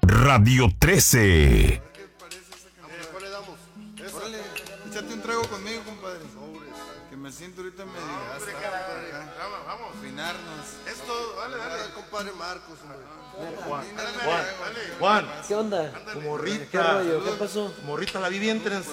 Radio 13. ¿Cuál le damos? Órale, échate un trago conmigo, compadre. Que me siento ahorita medio vamos. Afinarnos. Esto, dale. Compadre Marcos, Juan, ¿Qué onda? como Rita. ¿Qué rollo? ¿Qué pasó? Como Rita la vi bien trenzada.